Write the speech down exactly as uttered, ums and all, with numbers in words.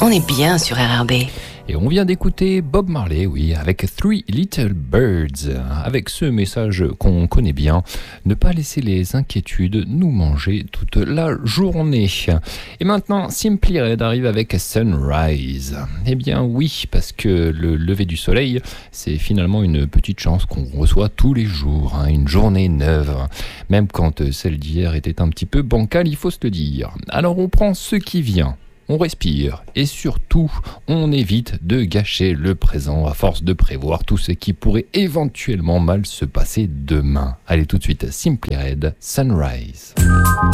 On est bien sur R R B. Et on vient d'écouter Bob Marley, oui, avec Three Little Birds, avec ce message qu'on connaît bien, ne pas laisser les inquiétudes nous manger toute la journée. Et maintenant, Simply Red arrive avec Sunrise. Eh bien oui, parce que le lever du soleil, c'est finalement une petite chance qu'on reçoit tous les jours, hein, une journée neuve. Même quand celle d'hier était un petit peu bancale, il faut se le dire. Alors on prend ce qui vient. On respire et surtout, on évite de gâcher le présent à force de prévoir tout ce qui pourrait éventuellement mal se passer demain. Allez tout de suite, Simply Red, Sunrise.